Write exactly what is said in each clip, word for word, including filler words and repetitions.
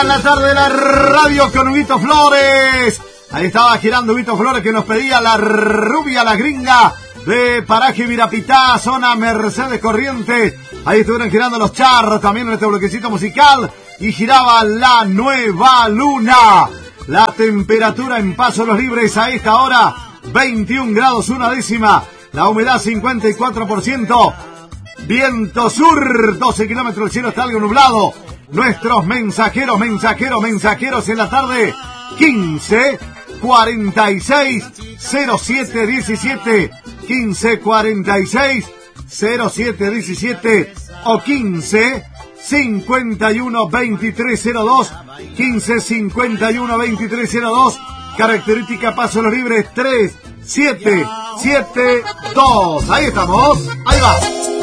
En la tarde de la radio con Huguito Flores. Ahí estaba girando Huguito Flores que nos pedía la rubia, la gringa de Paraje Virapitá, zona Mercedes Corrientes. Ahí estuvieron girando los charros también en este bloquecito musical. Y giraba la nueva luna. La temperatura en Paso Los Libres a esta hora, veintiún grados una décima. La humedad cincuenta y cuatro por ciento. Viento sur, doce kilómetros, el cielo está algo nublado. Nuestros mensajeros, mensajeros, mensajeros en la tarde, quince cuarenta y seis cero siete diecisiete, quince cuarenta y seis cero siete diecisiete o quince cincuenta y uno veintitrés cero dos, quince cincuenta y uno veintitrés cero dos, característica Paso Los Libres tres siete siete dos. Ahí estamos, ahí va.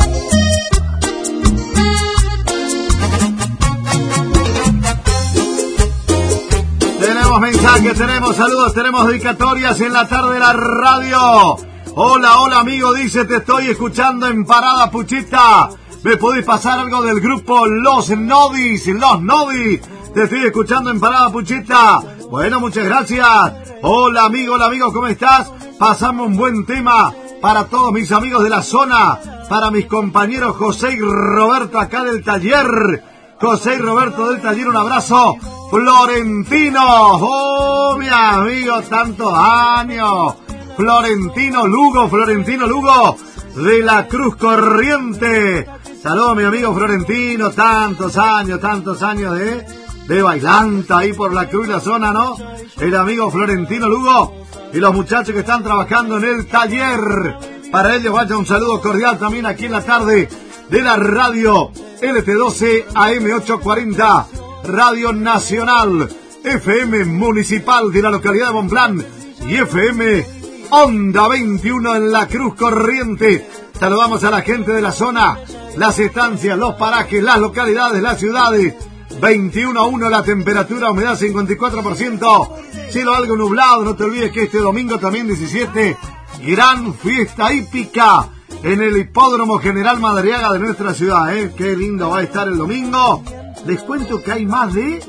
Tenemos mensajes, tenemos saludos, tenemos dedicatorias en la tarde de la radio. Hola, hola amigo, dice, te estoy escuchando en Parada Puchita. ¿Me podés pasar algo del grupo Los Nodis? Los Nodis. Te estoy escuchando en Parada Puchita. Bueno, muchas gracias. Hola amigo, hola amigo, ¿cómo estás? Pasamos un buen tema para todos mis amigos de la zona, para mis compañeros José y Roberto acá del taller. José y Roberto del taller, un abrazo. Florentino, oh mi amigo, tantos años. Florentino Lugo, Florentino Lugo de la Cruz Corriente. Saludos mi amigo Florentino, tantos años, tantos años de, de bailanta ahí por la Cruz y la zona, ¿no? El amigo Florentino Lugo y los muchachos que están trabajando en el taller. Para ellos vaya un saludo cordial también aquí en la tarde de la radio L T doce A M ochocientos cuarenta, Radio Nacional, F M Municipal de la localidad de Bonplan y F M Onda veintiuno en la Cruz Corriente. Saludamos a la gente de la zona, las estancias, los parajes, las localidades, las ciudades. veintiuno a uno la temperatura, humedad cincuenta y cuatro por ciento, cielo algo nublado. No te olvides que este domingo también diecisiete, gran fiesta hípica en el Hipódromo General Madariaga de nuestra ciudad, ¿eh? Qué lindo va a estar el domingo. Les cuento que hay más de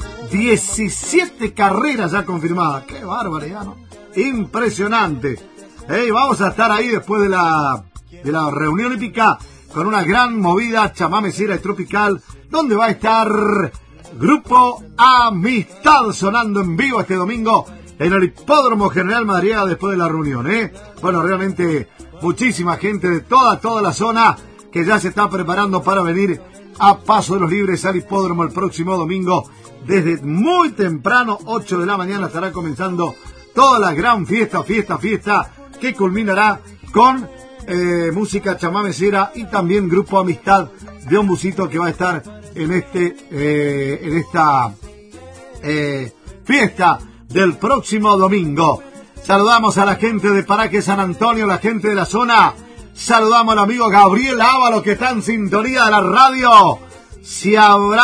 diecisiete carreras ya confirmadas. Qué barbaridad, ¿no? Impresionante. Hey, vamos a estar ahí después de la de la reunión hípica con una gran movida chamamecera y tropical, donde va a estar Grupo Amistad sonando en vivo este domingo en el Hipódromo General Madariaga después de la reunión, ¿eh? Bueno, realmente muchísima gente de toda, toda la zona que ya se está preparando para venir a Paso de los Libres al Hipódromo el próximo domingo. Desde muy temprano, ocho de la mañana, estará comenzando toda la gran fiesta, fiesta, fiesta, que culminará con eh, música chamamecera y también Grupo Amistad de un busito que va a estar en este eh, en esta eh, fiesta del próximo domingo. Saludamos a la gente de Paraje San Antonio, la gente de la zona. Saludamos al amigo Gabriel Ávalo que está en sintonía de la radio. Si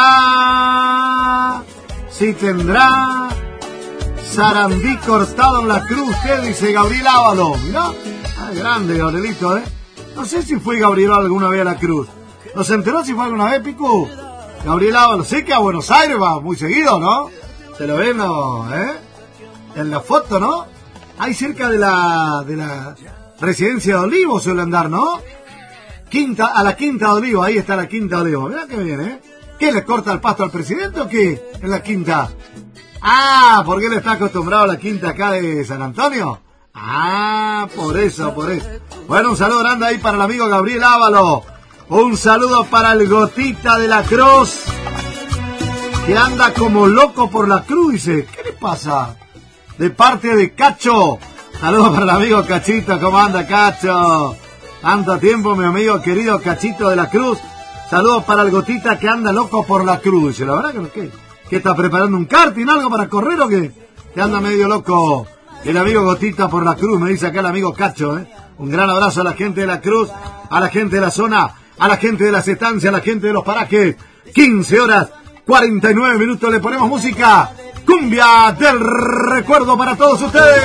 habrá, si tendrá Sarandí cortado en la cruz, ¿qué dice Gabriel Ávalo? Mirá, ah, grande Gabrielito, ¿eh? No sé si fue Gabriel alguna vez a la cruz. ¿Nos enteró si fue alguna vez, Picu? Gabriel Ávalo, sé que a Buenos Aires va muy seguido, ¿no? Se lo ven, ¿no? ¿Eh? En la foto, ¿no? Ahí cerca de la de la residencia de Olivos suele andar, ¿no? Quinta, a la Quinta de Olivos, ahí está la Quinta de Olivos. Mirá que bien, ¿eh? ¿Qué, le corta el pasto al presidente o qué? En la Quinta. Ah, ¿por qué él está acostumbrado a la Quinta acá de San Antonio? Ah, por eso, por eso. Bueno, un saludo grande ahí para el amigo Gabriel Ávalo. Un saludo para el Gotita de la Cruz, que anda como loco por la cruz, dice. ¿Qué le pasa? De parte de Cacho. Saludos para el amigo Cachito. ¿Cómo anda, Cacho? Tanto tiempo, mi amigo querido Cachito de la Cruz. Saludos para el Gotita que anda loco por la cruz. Dice, la verdad que no, ¿qué? ¿Qué está preparando un karting, algo para correr o qué? Que anda medio loco el amigo Gotita por la cruz, me dice acá el amigo Cacho, ¿eh? Un gran abrazo a la gente de la cruz, a la gente de la zona, a la gente de las estancias, a la gente de los parajes. quince horas, cuarenta y nueve minutos, le ponemos música. Cumbia del recuerdo para todos ustedes.